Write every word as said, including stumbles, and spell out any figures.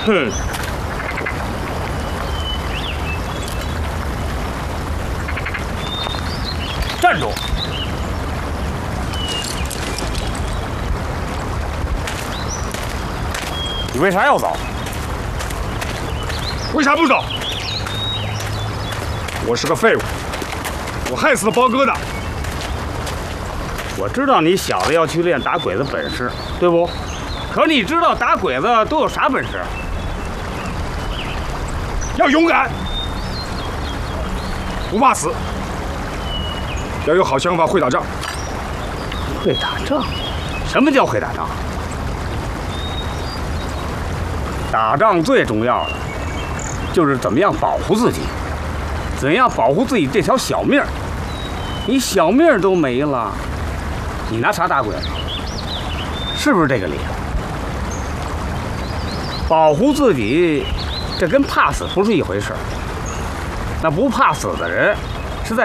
哼！站住！你为啥要走？ 为啥不走？我是个废物，我害死了包哥的。 我知道你小子要去练打鬼子本事，对不？可你知道打鬼子都有啥本事？ 要勇敢，不怕死，要有好想法，会打仗。 会打仗？什么叫会打仗？打仗最重要的就是怎么样保护自己，怎样保护自己这条小命儿。你小命儿都没了，你拿啥打鬼子？是不是这个理？保护自己，这跟怕死不是一回事儿。那不怕死的人，